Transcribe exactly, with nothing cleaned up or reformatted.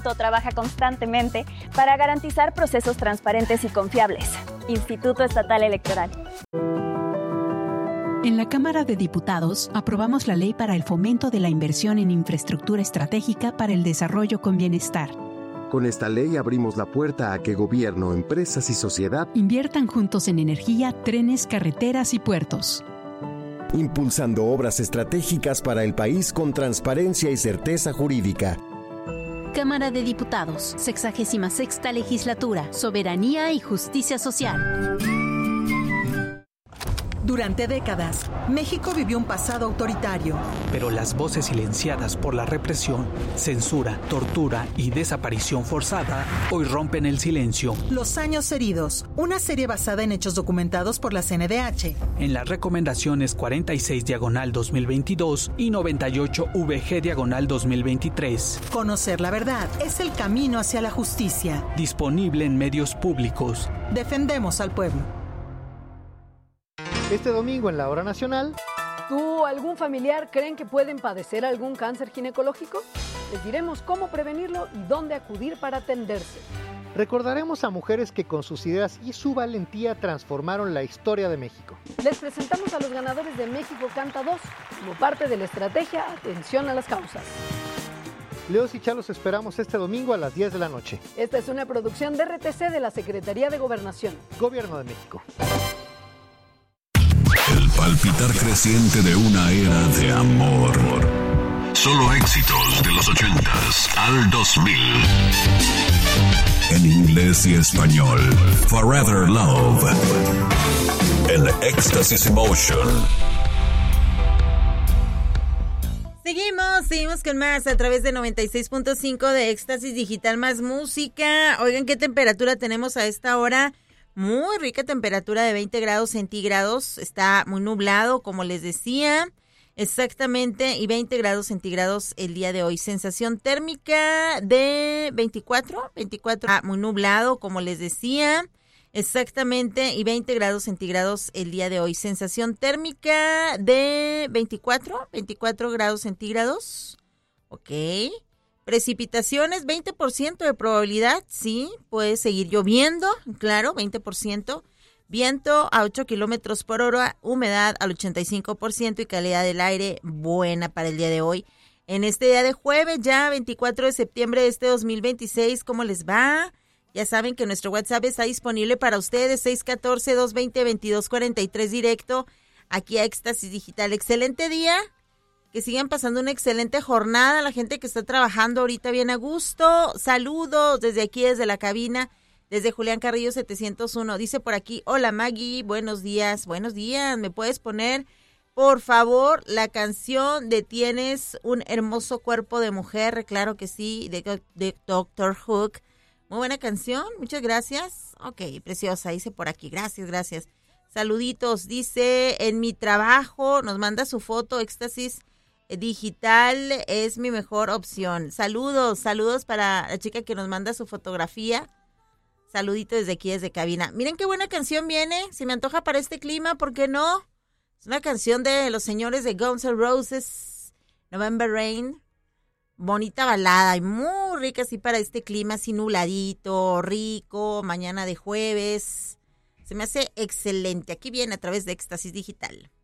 instituto trabaja constantemente para garantizar procesos transparentes y confiables. Instituto Estatal Electoral. En la Cámara de Diputados aprobamos la ley para el fomento de la inversión en infraestructura estratégica para el desarrollo con bienestar. Con esta ley abrimos la puerta a que gobierno, empresas y sociedad inviertan juntos en energía, trenes, carreteras y puertos. Impulsando obras estratégicas para el país con transparencia y certeza jurídica. Cámara de Diputados, sexagésima sexta legislatura, soberanía y justicia social. Durante décadas, México vivió un pasado autoritario. Pero las voces silenciadas por la represión, censura, tortura y desaparición forzada hoy rompen el silencio. Los años heridos, una serie basada en hechos documentados por la C N D H. En las recomendaciones cuarenta y seis diagonal dos mil veintidós y noventa y ocho V G diagonal dos mil veintitrés. Conocer la verdad es el camino hacia la justicia. Disponible en medios públicos. Defendemos al pueblo. Este domingo en la Hora Nacional. ¿Tú o algún familiar creen que pueden padecer algún cáncer ginecológico? Les diremos cómo prevenirlo y dónde acudir para atenderse. Recordaremos a mujeres que con sus ideas y su valentía transformaron la historia de México. Les presentamos a los ganadores de México Canta dos como parte de la estrategia Atención a las Causas. Leos y Chá los esperamos este domingo a las diez de la noche. Esta es una producción de R T C de la Secretaría de Gobernación. Gobierno de México. El palpitar creciente de una era de amor. Solo éxitos de los ochentas al dos mil. En inglés y español. Forever Love. El Éxtasis Emotion. Seguimos, seguimos con más a través de noventa y seis punto cinco de Éxtasis Digital, más música. Oigan, ¿qué temperatura tenemos a esta hora? Muy rica temperatura de veinte grados centígrados, está muy nublado, como les decía, exactamente, y veinte grados centígrados el día de hoy. Sensación térmica de veinticuatro, veinticuatro, ah, muy nublado, como les decía, exactamente, y veinte grados centígrados el día de hoy. Sensación térmica de veinticuatro, veinticuatro grados centígrados, ok. Precipitaciones, veinte por ciento de probabilidad, sí, puede seguir lloviendo, claro, veinte por ciento. Viento a ocho kilómetros por hora, humedad al ochenta y cinco por ciento y calidad del aire buena para el día de hoy. En este día de jueves, ya veinticuatro de septiembre de este dos mil veintiséis, ¿cómo les va? Ya saben que nuestro WhatsApp está disponible para ustedes, seis uno cuatro, dos dos cero, veintidós cuarenta y tres directo, aquí a Éxtasis Digital. Excelente día. Que sigan pasando una excelente jornada, la gente que está trabajando ahorita bien a gusto. Saludos desde aquí, desde la cabina, desde Julián Carrillo setecientos uno. Dice por aquí, hola Maggie, buenos días, buenos días. ¿Me puedes poner, por favor, la canción de Tienes un hermoso cuerpo de mujer? Claro que sí, de, de doctor Hook. Muy buena canción, muchas gracias. Ok, preciosa, dice por aquí, gracias, gracias. Saluditos, dice, en mi trabajo, nos manda su foto, Éxtasis Digital es mi mejor opción. Saludos, saludos para la chica que nos manda su fotografía. Saludito desde aquí, desde cabina. Miren qué buena canción viene. Se me antoja para este clima, ¿por qué no? Es una canción de los señores de Guns N' Roses, November Rain. Bonita balada y muy rica así para este clima, así nubladito, rico, mañana de jueves. Se me hace excelente. Aquí viene a través de Éxtasis Digital.